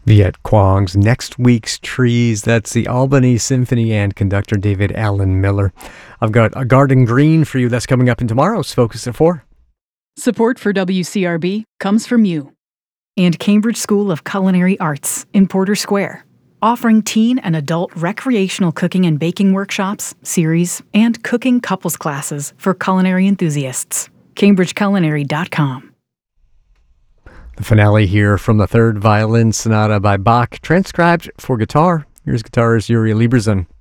Viet Quang's Next Week's Trees. That's the Albany Symphony and conductor David Allen Miller. I've got a Garden Green for you that's coming up in tomorrow's Focus at 4. Support for WCRB comes from you and Cambridge School of Culinary Arts in Porter Square, offering teen and adult recreational cooking and baking workshops, series, and cooking couples classes for culinary enthusiasts. CambridgeCulinary.com. The finale here from the Third Violin Sonata by Bach, transcribed for guitar. Here's guitarist Yuri Lieberson.